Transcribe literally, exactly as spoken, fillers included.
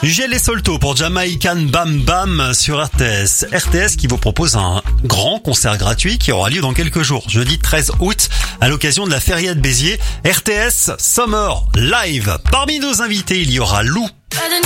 Gel et Solto pour Jamaican Bam Bam sur R T S. R T S qui vous propose un grand concert gratuit qui aura lieu dans quelques jours, jeudi treize août, à l'occasion de la Feria de Béziers. R T S Summer Live. Parmi nos invités, il y aura Lou.